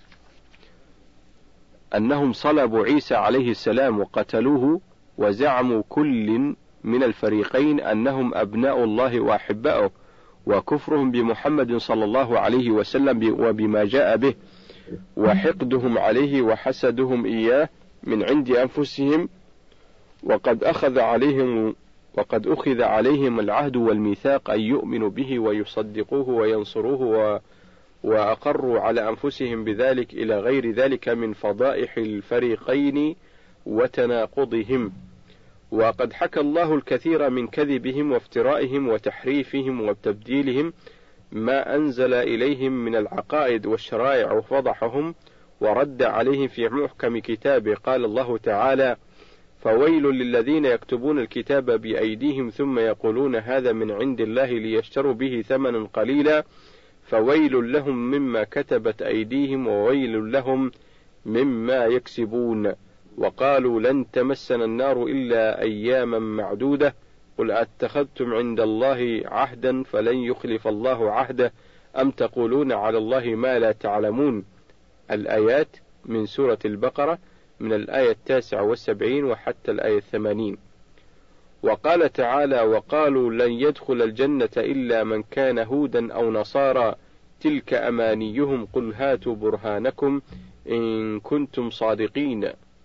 أنهم صلبوا عيسى عليه السلام وقتلوه، وزعموا كل من الفريقين أنهم أبناء الله وأحباؤه، وكفرهم بمحمد صلى الله عليه وسلم وبما جاء به، وحقدهم عليه وحسدهم إياه من عند أنفسهم، وقد أخذ عليهم وقد أخذ عليهم العهد والميثاق أن يؤمنوا به ويصدقوه وينصروه، و وأقروا على أنفسهم بذلك، إلى غير ذلك من فضائح الفريقين وتناقضهم. وقد حكى الله الكثير من كذبهم وافترائهم وتحريفهم وتبديلهم ما أنزل إليهم من العقائد والشرائع، وفضحهم ورد عليهم في محكم كتابه. قال الله تعالى: فويل للذين يكتبون الكتاب بأيديهم ثم يقولون هذا من عند الله ليشتروا به ثمنا قليلا، فويل لهم مما كتبت أيديهم وويل لهم مما يكسبون. وقالوا لن تمسنا النار إلا أياما معدودة، قل أتخذتم عند الله عهدا فلن يخلف الله عهده، أم تقولون على الله ما لا تعلمون. الآيات من سورة البقرة من الآية التاسعة والسبعين وحتى الآية الثمانين. وقال تعالى: وقالوا لن يدخل الجنة إلا من كان هودا أو نصارى تلك أمانيهم قل هاتوا برهانكم إن كنتم صادقين.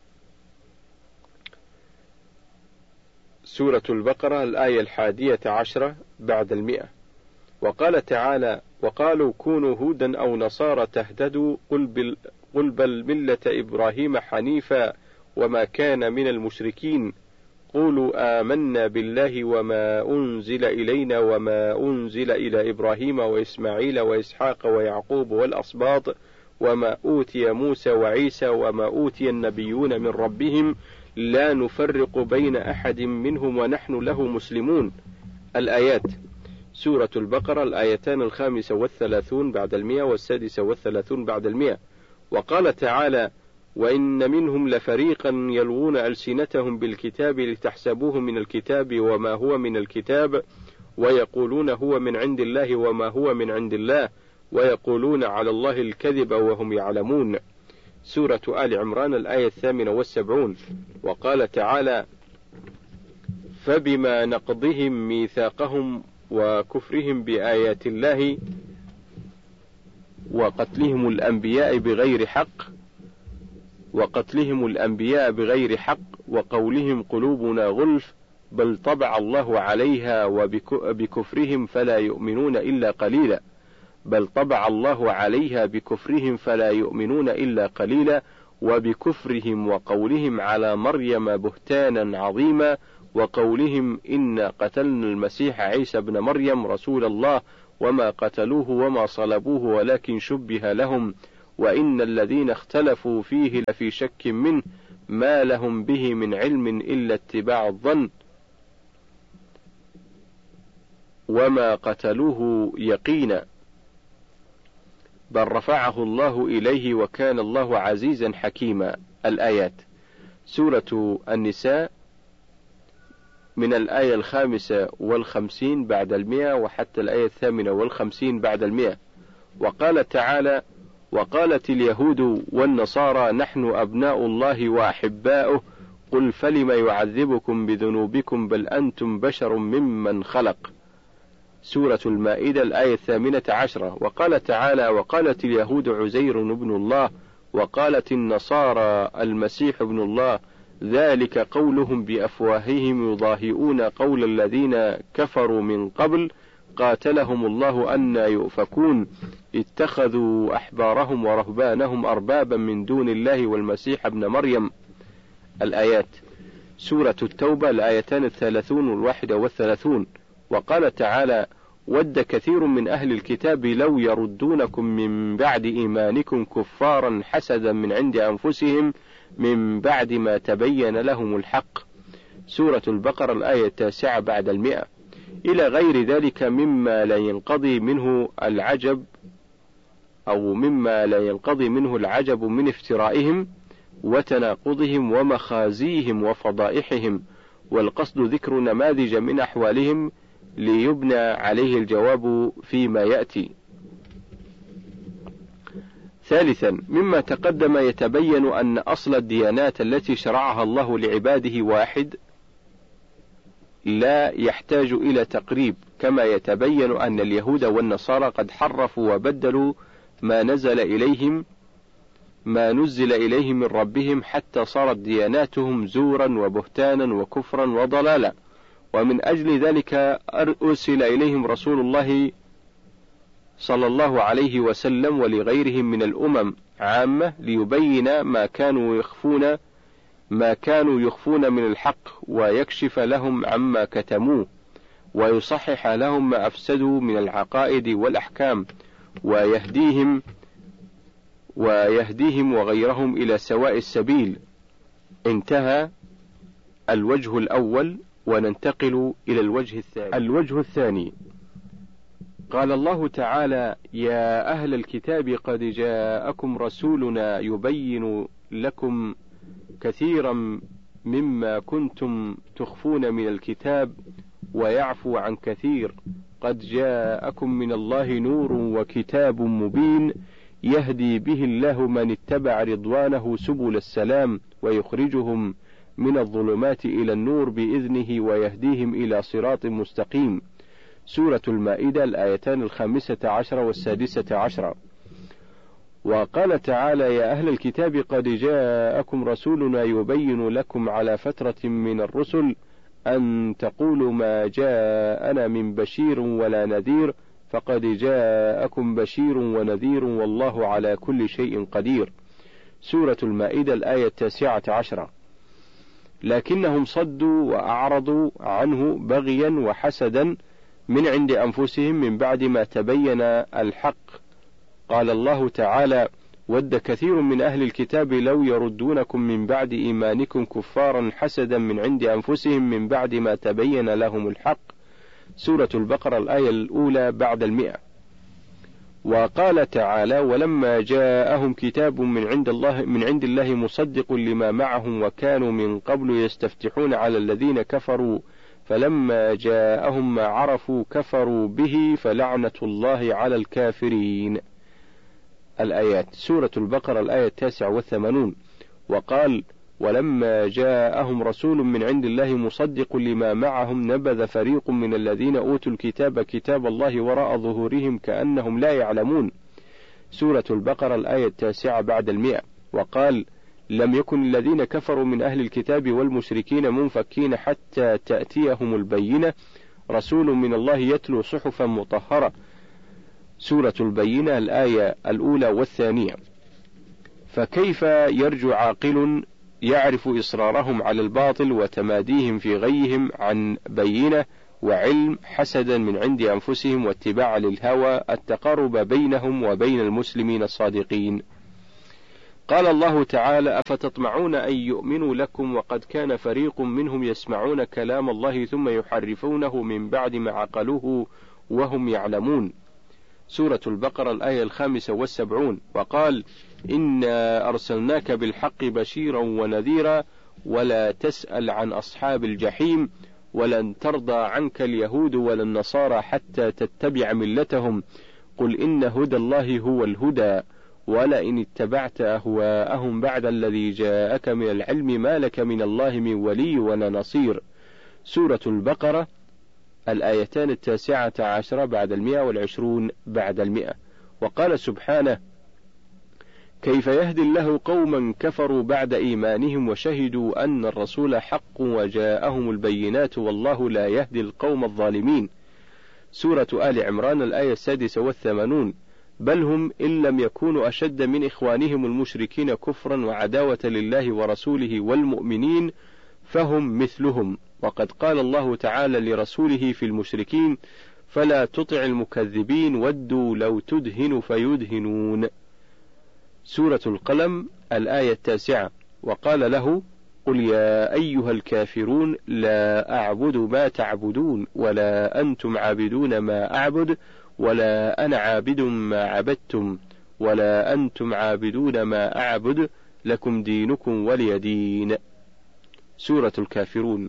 سورة البقرة الآية الحادية عشرة بعد المئة. وقال تعالى: وقالوا كونوا هودا أو نصارى تهتدوا قل, بل قل بل ملة إبراهيم حنيفا وما كان من المشركين، قولوا آمنا بالله وما أنزل إلينا وما أنزل إلى إبراهيم وإسماعيل وإسحاق ويعقوب والأسباط وما أوتي موسى وعيسى وما أوتي النبيون من ربهم لا نفرق بين أحد منهم ونحن له مسلمون. الآيات. سورة البقرة الآيتان الخامسة والثلاثون بعد المئة والسادسة والثلاثون بعد المئة. وقال تعالى: وإن منهم لفريقا يلوون ألسنتهم بالكتاب لتحسبوه من الكتاب وما هو من الكتاب ويقولون هو من عند الله وما هو من عند الله ويقولون على الله الكذب وهم يعلمون. سورة آل عمران الآية الثامنة والسبعون. وقال تعالى: فبما نقضهم ميثاقهم وكفرهم بآيات الله وقتلهم الأنبياء بغير حق وقتلهم الأنبياء بغير حق وقولهم قلوبنا غلف بل طبع الله عليها وبكفرهم فلا يؤمنون إلا قليلا. بل طبع الله عليها بكفرهم فلا يؤمنون إلا قليلا، وبكفرهم وقولهم على مريم بهتانا عظيما، وقولهم إنا قتلنا المسيح عيسى ابن مريم رسول الله وما قتلوه وما صلبوه ولكن شبه لهم، وإن الذين اختلفوا فيه لفي شك منه ما لهم به من علم إلا اتباع الظن وما قتلوه يقينا، بل رفعه الله إليه وكان الله عزيزا حكيما. الآيات. سورة النساء من الآية الخامسة والخمسين بعد المئة وحتى الآية الثامنة والخمسين بعد المئة. وقال تعالى: وقالت اليهود والنصارى نحن أبناء الله وأحباؤه قل فلم يعذبكم بذنوبكم بل أنتم بشر ممن خلق. سورة المائدة الآية الثامنة عشرة. وقال تعالى: وقالت اليهود عزير ابن الله وقالت النصارى المسيح ابن الله ذلك قولهم بأفواههم يضاهئون قول الذين كفروا من قبل قاتلهم الله أنى يؤفكون اتخذوا أحبارهم ورهبانهم أربابا من دون الله والمسيح ابن مريم. الآيات. سورة التوبة الآيتان الثلاثون والواحدة والثلاثون. وقال تعالى: ود كثير من أهل الكتاب لو يردونكم من بعد إيمانكم كفارا حسدا من عند أنفسهم من بعد ما تبين لهم الحق. سورة البقرة الآية التاسعة بعد المئة. إلى غير ذلك مما لا ينقضي منه العجب أو مما لا ينقضي منه العجب من افترائهم وتناقضهم ومخازيهم وفضائحهم، والقصد ذكر نماذج من أحوالهم ليبنى عليه الجواب فيما يأتي. ثالثا، مما تقدم يتبين أن أصل الديانات التي شرعها الله لعباده واحد لا يحتاج إلى تقريب، كما يتبين أن اليهود والنصارى قد حرفوا وبدلوا ما نزل إليهم ما نزل إليهم من ربهم حتى صارت دياناتهم زورا وبهتانا وكفرا وضلالا، ومن أجل ذلك أرسل إليهم رسول الله صلى الله عليه وسلم ولغيرهم من الأمم عامة ليبين ما كانوا يخفون ما كانوا يخفون من الحق ويكشف لهم عما كتموه ويصحح لهم ما أفسدوا من العقائد والأحكام ويهديهم ويهديهم وغيرهم إلى سواء السبيل. انتهى الوجه الأول، وننتقل إلى الوجه الثاني. الوجه الثاني قال الله تعالى: يا أهل الكتاب قد جاءكم رسولنا يبين لكم كثيرا مما كنتم تخفون من الكتاب ويعفو عن كثير، قد جاءكم من الله نور وكتاب مبين يهدي به الله من اتبع رضوانه سبل السلام ويخرجهم من الظلمات إلى النور بإذنه ويهديهم إلى صراط مستقيم. سورة المائدة الآيتان الخامسة عشر والسادسة عشر. وقال تعالى: يا أهل الكتاب قد جاءكم رسولنا يبين لكم على فترة من الرسل أن تقولوا ما جاءنا من بشير ولا نذير فقد جاءكم بشير ونذير والله على كل شيء قدير. سورة المائدة الآية التاسعة عشرة. لكنهم صدوا وأعرضوا عنه بغيا وحسدا من عند أنفسهم من بعد ما تبين الحق. قال الله تعالى: ود كثير من أهل الكتاب لو يردونكم من بعد إيمانكم كفارا حسدا من عند أنفسهم من بعد ما تبين لهم الحق. سورة البقرة الآية الأولى بعد المئة. وقال تعالى: ولما جاءهم كتاب من عند الله من عند الله مصدق لما معهم وكانوا من قبل يستفتحون على الذين كفروا فلما جاءهم ما عرفوا كفروا به فلعنة الله على الكافرين. الآيات. سورة البقرة الآية التاسعة والثمانون. وقال: ولما جاءهم رسول من عند الله مصدق لما معهم نبذ فريق من الذين أوتوا الكتاب كتاب الله وراء ظهورهم كأنهم لا يعلمون. سورة البقرة الآية التاسعة بعد المئة. وقال: لم يكن الذين كفروا من أهل الكتاب والمشركين منفكين حتى تأتيهم البينة رسول من الله يتلو صحفا مطهرة. سورة البينة الآية الأولى والثانية. فكيف يرجو عاقل يعرف إصرارهم على الباطل وتماديهم في غيهم عن بينة وعلم حسدا من عند أنفسهم واتباعا للهوى التقارب بينهم وبين المسلمين الصادقين؟ قال الله تعالى: أفتطمعون أن يؤمنوا لكم وقد كان فريق منهم يسمعون كلام الله ثم يحرفونه من بعد ما عقلوه وهم يعلمون. سورة البقرة الآية الخامسة والسبعون. وقال: إنا أرسلناك بالحق بشيرا ونذيرا ولا تسأل عن أصحاب الجحيم ولن ترضى عنك اليهود ولا النصارى حتى تتبع ملتهم قل إن هدى الله هو الهدى ولئن اتبعت أهواءهم بعد الذي جاءك من العلم ما لك من الله من ولي ولا نصير. سورة البقرة الآيتان التاسعة عشرة بعد المئة والعشرون بعد المئة. وقال سبحانه: كيف يهدي الله قوما كفروا بعد إيمانهم وشهدوا أن الرسول حق وجاءهم البينات والله لا يهدي القوم الظالمين. سورة آل عمران الآية السادسة والثمانون. بل هم إن لم يكونوا أشد من إخوانهم المشركين كفرا وعداوة لله ورسوله والمؤمنين فهم مثلهم. وقد قال الله تعالى لرسوله في المشركين: فلا تطع المكذبين ودوا لو تدهن فيدهنون. سورة القلم الآية التاسعة. وقال له: قل يا أيها الكافرون لا أعبد ما تعبدون ولا أنتم عابدون ما أعبد ولا أنا عابد ما عبدتم ولا أنتم عابدون ما أعبد لكم دينكم ولي دين. سورة الكافرون.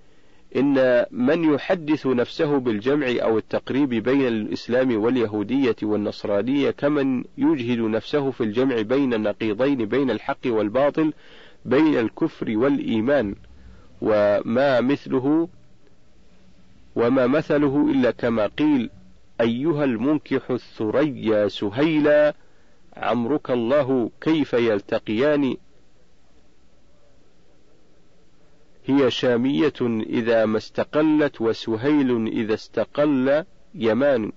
إن من يحدث نفسه بالجمع أو التقريب بين الإسلام واليهودية والنصرانية كمن يجهد نفسه في الجمع بين النقيضين بين الحق والباطل بين الكفر والإيمان، وما مثله وما مثله إلا كما قيل: أيها المنكح الثريا سهيلا عمرك الله كيف يلتقيان هي شامية إذا ما استقلت وسهيل إذا استقل يمان.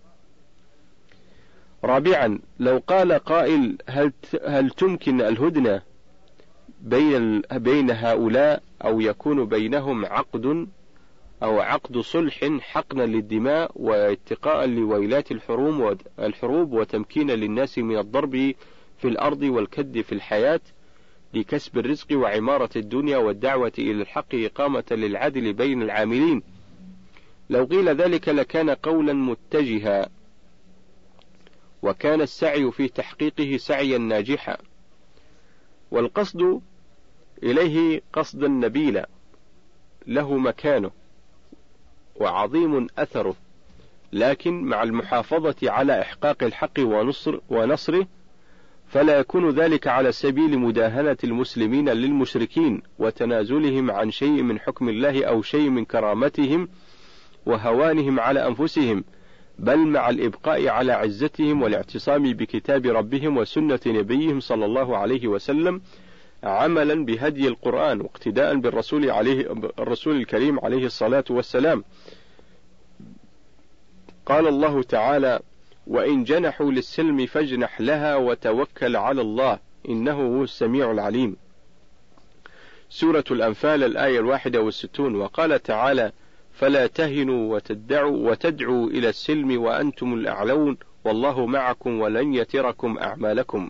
رابعا: لو قال قائل: هل هل تمكن الهدنة بين بين هؤلاء أو يكون بينهم عقد أو عقد صلح حقنا للدماء واتقاء لويلات الحروب الحروب وتمكين للناس من الضرب في الأرض والكد في الحياة لكسب الرزق وعمارة الدنيا والدعوة إلى الحق إقامة للعدل بين العاملين، لو قيل ذلك لكان قولا متجها وكان السعي في تحقيقه سعيا ناجحا، والقصد إليه قصدا نبيلا له مكانه وعظيم أثره، لكن مع المحافظة على إحقاق الحق ونصر ونصره فلا يكون ذلك على سبيل مداهنة المسلمين للمشركين وتنازلهم عن شيء من حكم الله أو شيء من كرامتهم وهوانهم على أنفسهم، بل مع الإبقاء على عزتهم والاعتصام بكتاب ربهم وسنة نبيهم صلى الله عليه وسلم عملا بهدي القرآن واقتداء بالرسول عليه الرسول الكريم عليه الصلاة والسلام. قال الله تعالى: وإن جنحوا للسلم فاجنح لها وتوكل على الله إنه هو السميع العليم. سورة الأنفال الآية الواحدة والستون. وقال تعالى: فلا تهنوا وتدعوا وتدعوا إلى السلم وأنتم الأعلون والله معكم ولن يتركم أعمالكم.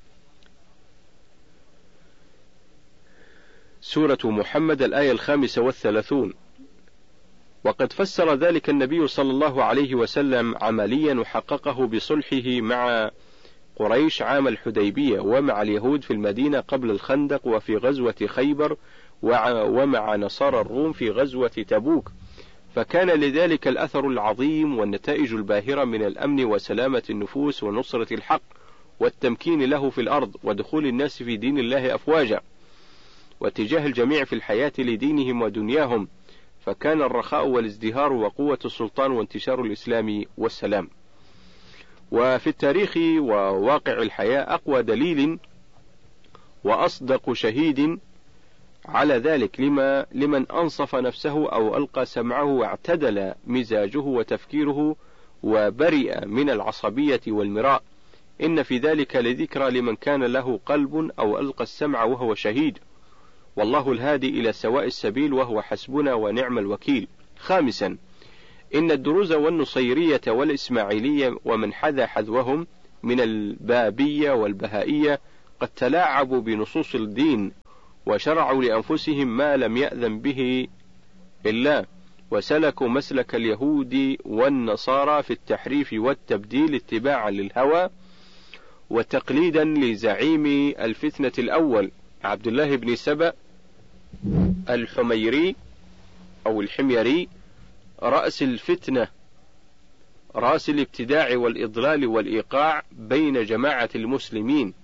سورة محمد الآية الخامسة والثلاثون. وقد فسر ذلك النبي صلى الله عليه وسلم عمليا وحققه بصلحه مع قريش عام الحديبية ومع اليهود في المدينة قبل الخندق وفي غزوة خيبر ومع نصارى الروم في غزوة تبوك، فكان لذلك الأثر العظيم والنتائج الباهرة من الأمن وسلامة النفوس ونصرة الحق والتمكين له في الأرض ودخول الناس في دين الله أفواجا واتجاه الجميع في الحياة لدينهم ودنياهم، فكان الرخاء والازدهار وقوة السلطان وانتشار الإسلام والسلام. وفي التاريخ وواقع الحياة أقوى دليل وأصدق شهيد على ذلك لما لمن أنصف نفسه أو ألقى سمعه واعتدل مزاجه وتفكيره وبرئ من العصبية والمراء. إن في ذلك لذكرى لمن كان له قلب أو ألقى السمع وهو شهيد، والله الهادي إلى سواء السبيل وهو حسبنا ونعم الوكيل. خامسا، إن الدروز والنصيرية والإسماعيلية ومن حذا حذوهم من البابية والبهائية قد تلاعبوا بنصوص الدين وشرعوا لأنفسهم ما لم يأذن به الله، وسلكوا مسلك اليهود والنصارى في التحريف والتبديل اتباعا للهوى وتقليدا لزعيم الفتنة الأول عبد الله بن سبأ الحميري أو الحميري، رأس الفتنة، رأس الابتداع والإضلال والإيقاع بين جماعة المسلمين،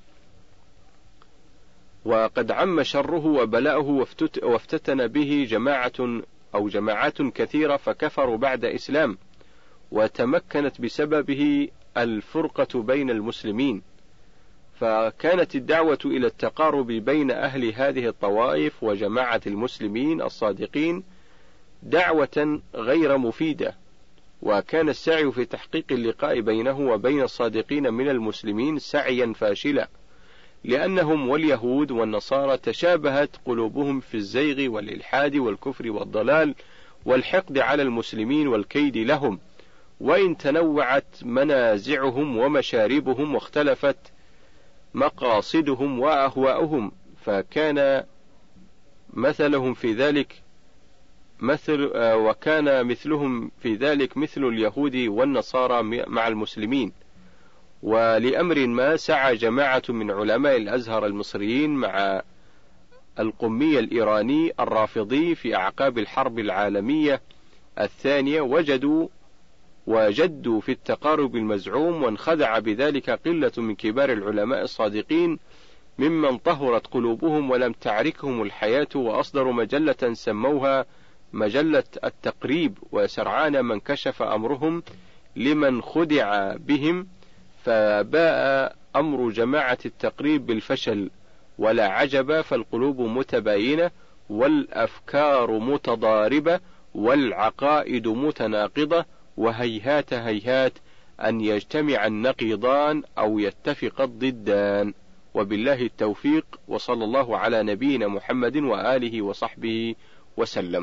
وقد عم شره وبلاؤه وافتتن به جماعة أو جماعات كثيرة فكفروا بعد إسلام، وتمكنت بسببه الفرقة بين المسلمين. فكانت الدعوة إلى التقارب بين أهل هذه الطوائف وجماعة المسلمين الصادقين دعوة غير مفيدة، وكان السعي في تحقيق اللقاء بينه وبين الصادقين من المسلمين سعيا فاشلا، لأنهم واليهود والنصارى تشابهت قلوبهم في الزيغ والإلحاد والكفر والضلال والحقد على المسلمين والكيد لهم، وإن تنوعت منازعهم ومشاربهم واختلفت مقاصدهم وأهواؤهم، فكان مثلهم في ذلك مثل وكان مثلهم في ذلك مثل اليهود والنصارى مع المسلمين. ولأمر ما سعى جماعة من علماء الأزهر المصريين مع القمي الإيراني الرافضي في أعقاب الحرب العالمية الثانية، وجدوا وجدوا في التقارب المزعوم، وانخدع بذلك قلة من كبار العلماء الصادقين ممن طهرت قلوبهم ولم تعركهم الحياة، وأصدروا مجلة سموها مجلة التقريب، وسرعان من كشف أمرهم لمن خدع بهم، فباء أمر جماعة التقريب بالفشل. ولا عجب، فالقلوب متباينة والأفكار متضاربة والعقائد متناقضة، وهيهات هيهات أن يجتمع النقيضان أو يتفق الضدان. وبالله التوفيق، وصلى الله على نبينا محمد وآله وصحبه وسلم.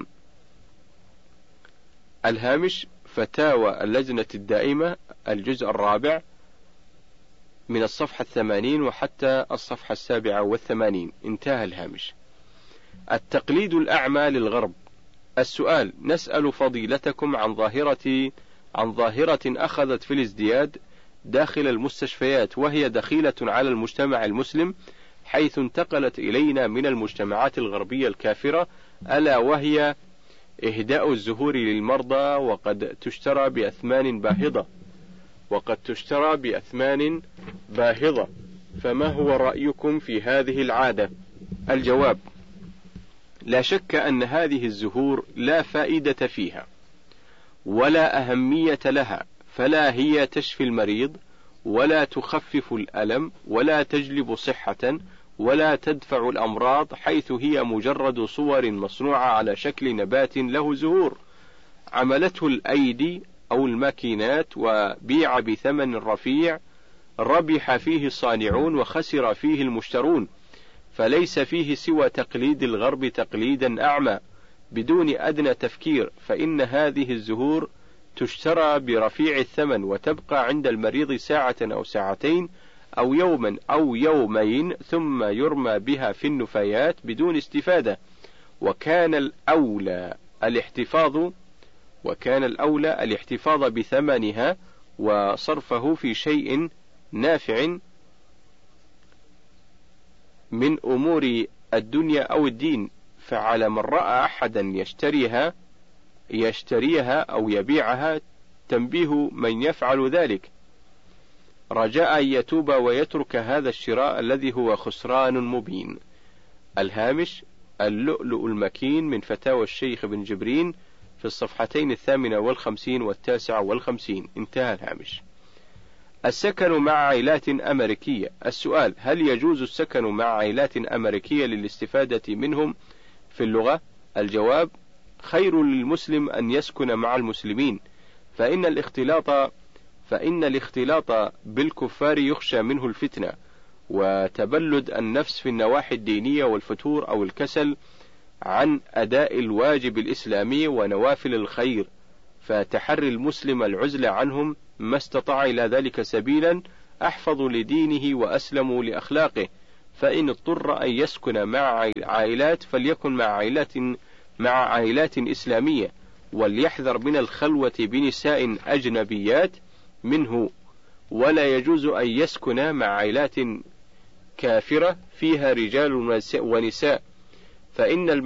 الهامش: فتاوى اللجنة الدائمة، الجزء الرابع، من الصفحة الثمانين وحتى الصفحة السابعة والثمانين. انتهى الهامش. التقليد الأعمى للغرب. السؤال: نسأل فضيلتكم عن ظاهرة عن ظاهرة أخذت في الازدياد داخل المستشفيات، وهي دخيلة على المجتمع المسلم، حيث انتقلت إلينا من المجتمعات الغربية الكافرة، ألا وهي إهداء الزهور للمرضى، وقد تشترى بأثمان باهظة وقد تشترى بأثمان باهظة فما هو رأيكم في هذه العادة؟ الجواب: لا شك أن هذه الزهور لا فائدة فيها ولا أهمية لها، فلا هي تشفي المريض ولا تخفف الألم ولا تجلب صحة ولا تدفع الأمراض، حيث هي مجرد صور مصنوعة على شكل نبات له زهور عملته الأيدي أو الماكينات، وبيع بثمن رفيع ربح فيه الصانعون وخسر فيه المشترون، فليس فيه سوى تقليد الغرب تقليدا أعمى بدون أدنى تفكير. فإن هذه الزهور تشترى برفيع الثمن وتبقى عند المريض ساعة أو ساعتين أو يوما أو يومين، ثم يرمى بها في النفايات بدون استفادة. وكان الأولى الاحتفاظ وكان الأولى الاحتفاظ بثمنها وصرفه في شيء نافع من أمور الدنيا أو الدين. فعلى من رأى أحدا يشتريها يشتريها أو يبيعها تنبيه من يفعل ذلك، رجاء أن يتوب ويترك هذا الشراء الذي هو خسران مبين. الهامش: اللؤلؤ المكين من فتاوى الشيخ بن جبرين في الصفحتين الثامنة والخمسين والتاسعة والخمسين. انتهى الهامش. السكن مع عائلات أمريكية. السؤال: هل يجوز السكن مع عائلات أمريكية للاستفادة منهم في اللغة؟ الجواب: خير للمسلم أن يسكن مع المسلمين، فإن الاختلاط فإن الاختلاط بالكفار يخشى منه الفتنة وتبلد النفس في النواحي الدينية والفتور أو الكسل عن أداء الواجب الإسلامي ونوافل الخير، فتحري المسلم العزلة عنهم ما استطاع إلى ذلك سبيلا أحفظ لدينه وأسلم لأخلاقه، فإن اضطر أن يسكن مع عائلات فليكن مع عائلات مع عائلات إسلامية، وليحذر من الخلوة بنساء أجنبيات منه، ولا يجوز أن يسكن مع عائلات كافرة فيها رجال ونساء، فإن